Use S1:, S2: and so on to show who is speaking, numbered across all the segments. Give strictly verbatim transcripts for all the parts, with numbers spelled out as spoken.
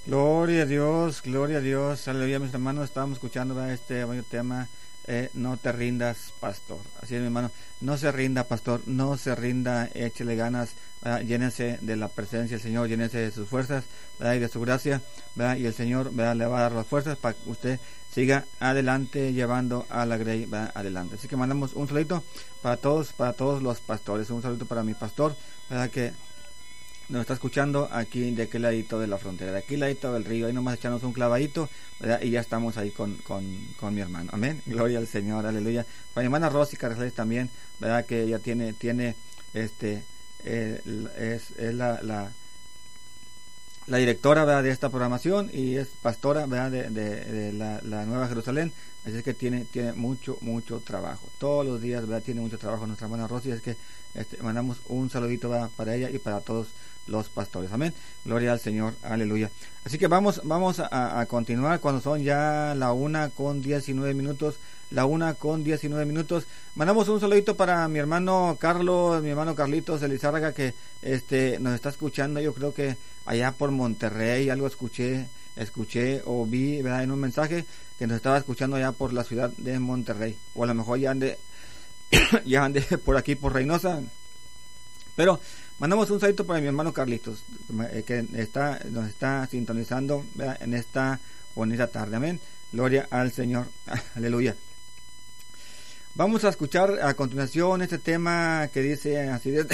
S1: Gloria a Dios, gloria a Dios, aleluya, mis hermanos. Estábamos escuchando, ¿verdad?, este bello tema, eh, no te rindas, pastor. Así es, mi hermano, no se rinda, pastor, no se rinda, échele ganas, ¿verdad? Llénese de la presencia del Señor, llénese de sus fuerzas, ¿verdad?, y de su gracia, ¿verdad?, y el Señor, ¿verdad?, le va a dar las fuerzas para que usted siga adelante, llevando a la Grey, ¿verdad?, adelante. Así que mandamos un saludito para todos, para todos los pastores, un saludo para mi pastor, ¿verdad?, que nos está escuchando aquí de aquel ladito de la frontera, de aquel ladito del río. Ahí nomás echarnos un clavadito, ¿verdad?, y ya estamos ahí con, con, con mi hermano. Amén, gloria al Señor, aleluya. Para mi hermana Rosy Carrizales también, ¿verdad?, que ella tiene, tiene este, eh, es, es la, la, la directora, ¿verdad?, de esta programación, y es pastora, ¿verdad?, de, de, de la, la Nueva Jerusalén. Así es que tiene, tiene mucho, mucho trabajo. Todos los días, ¿verdad?, tiene mucho trabajo nuestra hermana Rosy. Es que este, mandamos un saludito, ¿verdad?, para ella y para todos los pastores. Amén, gloria al Señor, aleluya. Así que vamos, vamos a, a continuar cuando son ya la una con diecinueve minutos, la una con diecinueve minutos. Mandamos un saludito para mi hermano Carlos, mi hermano Carlitos Elizárraga, que este nos está escuchando. Yo creo que allá por Monterrey, algo escuché, escuché o vi, ¿verdad?, en un mensaje que nos estaba escuchando allá por la ciudad de Monterrey, o a lo mejor ya ande, ya ande por aquí por Reynosa. Pero mandamos un saludito para mi hermano Carlitos, que está, nos está sintonizando, ¿verdad?, en esta bonita tarde. Amén, gloria al Señor, aleluya. Vamos a escuchar a continuación este tema que dice así de,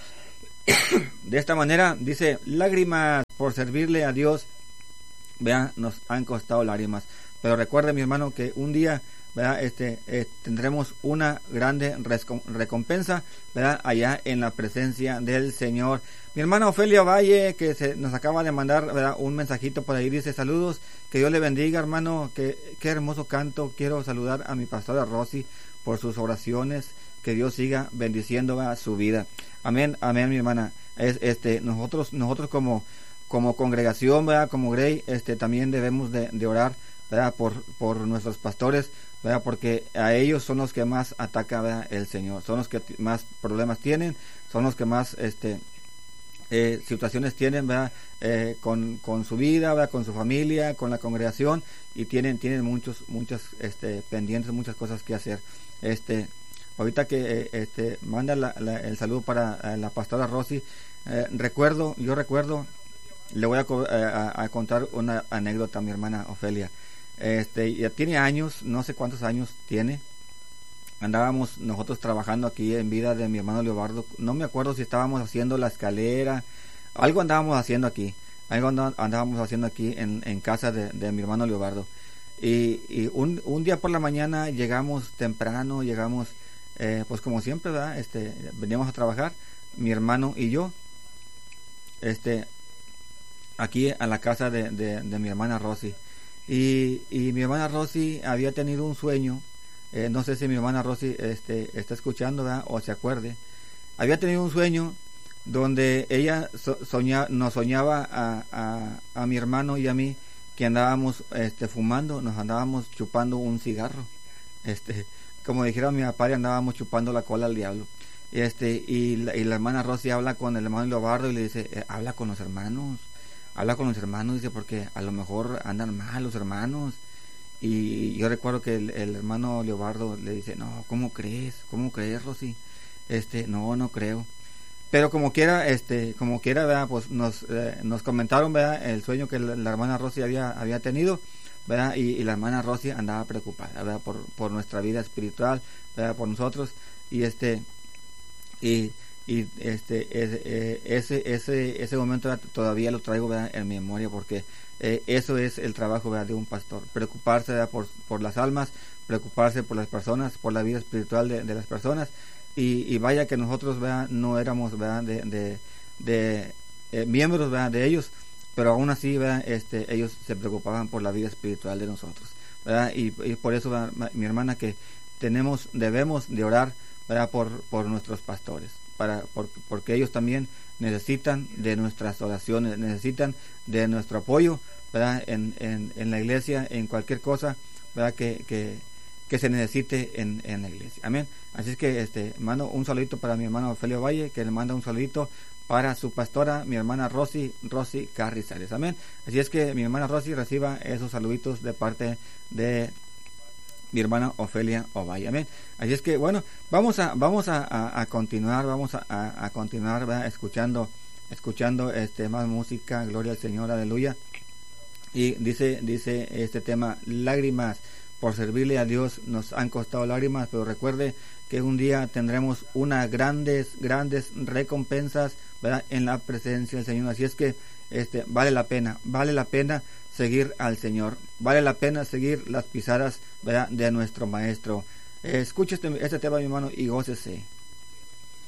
S1: de esta manera. Dice: lágrimas por servirle a Dios, vean, nos han costado lágrimas. Pero recuerde, mi hermano, que un día, ¿verdad?, este eh, tendremos una grande recompensa, ¿verdad?, allá en la presencia del Señor. Mi hermana Ofelia Valle, que se nos acaba de mandar, ¿verdad?, un mensajito por ahí, dice: saludos, que Dios le bendiga, hermano, que qué hermoso canto. Quiero saludar a mi pastora Rosy por sus oraciones, que Dios siga bendiciendo a su vida. Amén, amén, mi hermana. Es este nosotros nosotros como como congregación, ¿verdad?, como Grey, este también debemos de, de orar, ¿verdad?, por por nuestros pastores, ¿verdad?, porque a ellos son los que más ataca, ¿verdad?, el Señor, son los que t- más problemas tienen, son los que más este eh, situaciones tienen, ¿verdad?, eh, con con su vida, ¿verdad?, con su familia, con la congregación, y tienen tienen muchos muchas este pendientes, muchas cosas que hacer. Este ahorita que eh, este manda la, la, el saludo para eh, la pastora Rosy, eh, recuerdo, yo recuerdo, le voy a, a, a contar una anécdota a mi hermana Ofelia. Este, ya tiene años, no sé cuántos años tiene. Andábamos nosotros trabajando aquí en vida de mi hermano Leobardo. No me acuerdo si estábamos haciendo la escalera, algo andábamos haciendo aquí, algo andábamos haciendo aquí en, en casa de, de mi hermano Leobardo. Y, y un, un día por la mañana llegamos temprano, llegamos, eh, pues como siempre, ¿verdad? Este, veníamos a trabajar, mi hermano y yo, este, aquí a la casa de, de, de mi hermana Rosy. Y, y mi hermana Rosy había tenido un sueño, eh, no sé si mi hermana Rosy este, está escuchando, ¿verdad?, o se acuerde. Había tenido un sueño donde ella so, soña, nos soñaba a, a, a mi hermano y a mí, que andábamos este, fumando, nos andábamos chupando un cigarro. Este, como dijera mi papá, andábamos chupando la cola al diablo. Este, y la, y la hermana Rosy habla con el hermano Leobardo y le dice: eh, habla con los hermanos. Habla con los hermanos, dice, porque a lo mejor andan mal los hermanos. Y yo recuerdo que el, el hermano Leobardo le dice: no, ¿cómo crees? ¿Cómo crees, Rosy? Este, no, no creo. Pero como quiera, este, como quiera, ¿verdad?, pues nos, eh, nos comentaron, ¿verdad?, el sueño que la, la hermana Rosy había, había tenido, ¿verdad?, y, y la hermana Rosy andaba preocupada, ¿verdad?, por, por nuestra vida espiritual, ¿verdad?, por nosotros. Y este, y y este ese ese ese, ese momento, ¿verdad?, todavía lo traigo, ¿verdad?, en mi memoria, porque eh, eso es el trabajo, ¿verdad?, de un pastor: preocuparse, ¿verdad?, por por las almas, preocuparse por las personas, por la vida espiritual de, de las personas. Y, y vaya que nosotros, ¿verdad?, no éramos, ¿verdad?, de de, de eh, miembros, ¿verdad?, de ellos, pero aún así, ¿verdad?, este ellos se preocupaban por la vida espiritual de nosotros, ¿verdad? Y, y por eso, ¿verdad?, mi hermana, que tenemos debemos de orar, ¿verdad?, por por nuestros pastores, para por, porque ellos también necesitan de nuestras oraciones, necesitan de nuestro apoyo, ¿verdad?, en, en, en la iglesia, en cualquier cosa, ¿verdad?, que, que, que se necesite en, en la iglesia. Amén. Así es que este mando un saludito para mi hermano Ofelio Valle, que le manda un saludito para su pastora, mi hermana Rosy, Rosy Carrizales. Amén. Así es que mi hermana Rosy reciba esos saluditos de parte de mi hermana Ofelia Ovalle. Amén. Así es que bueno, vamos a vamos a, a, a continuar, vamos a, a, a continuar, ¿verdad? escuchando escuchando este más música. Gloria al Señor, aleluya. Y dice dice este tema, lágrimas por servirle a Dios nos han costado lágrimas, pero recuerde que un día tendremos unas grandes, grandes recompensas, ¿verdad? En la presencia del Señor. Así es que este vale la pena, vale la pena seguir al Señor, vale la pena seguir las pisadas, ¿verdad? De nuestro Maestro. Eh, escuche este, este tema, mi hermano, y gócese.